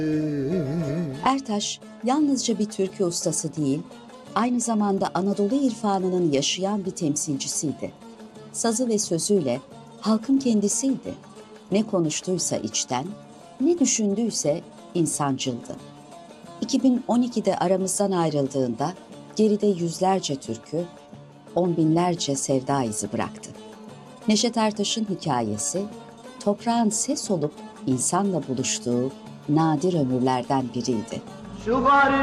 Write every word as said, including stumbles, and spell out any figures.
Ertaş yalnızca bir türkü ustası değil, aynı zamanda Anadolu irfanının yaşayan bir temsilcisiydi. Sazı ve sözüyle halkın kendisiydi. Ne konuştuysa içten, ne düşündüyse insancıldı. iki bin on ikide aramızdan ayrıldığında geride yüzlerce türkü, on binlerce sevda izi bıraktı. Neşet Ertaş'ın hikayesi, toprağın ses olup insanla buluştuğu nadir ömürlerden biriydi. Şu bari